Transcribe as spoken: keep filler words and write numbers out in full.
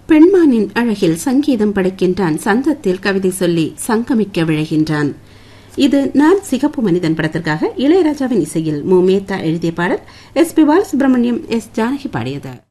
பெண்மானின் அழகில் சங்கீதம் படைக்கின்றான், சந்தத்தில் கவிதை சொல்லி சங்கமிக்க விழைகின்றான். இது நான் சிகப்பு மனிதன் படத்திற்காக இளையராஜாவின் இசையில் மு மேத்தா எழுதிய பாடல். S B Balasubramaniam, S Janaki பாடியது.